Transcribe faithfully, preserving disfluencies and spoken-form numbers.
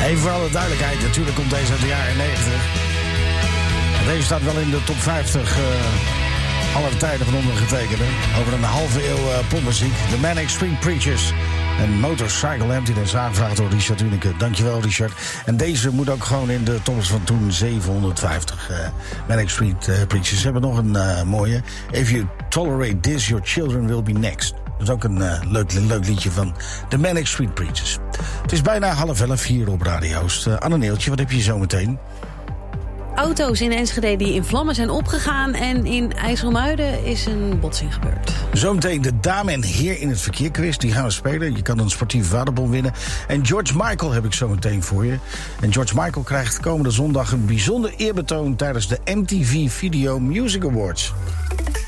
Even voor alle duidelijkheid, natuurlijk komt deze uit de jaren negentig. Deze staat wel in de top vijftig uh, aller tijden van ondergetekende. Over een halve eeuw uh, popmuziek. The Manic Street Preachers. En Motorcycle Empty, dat is aangevraagd door Richard Uneke. Dankjewel, Richard. En deze moet ook gewoon in de toppers van toen zevenhonderdvijftig. Uh, Manic Street uh, Preachers. Ze hebben nog een uh, mooie. If you tolerate this, your children will be next. Dat is ook een uh, leuk, leuk liedje van The Manic Street Preachers. Het is bijna half elf hier op Radio Oost. Uh, Anne Neeltje, wat heb je zo meteen? Auto's in Enschede die in vlammen zijn opgegaan en in IJsselmuiden is een botsing gebeurd. Zometeen de dame en heer in het verkeer quiz, die gaan we spelen. Je kan een sportief waterbon winnen. En George Michael heb ik zo meteen voor je. En George Michael krijgt komende zondag een bijzonder eerbetoon tijdens de M T V Video Music Awards.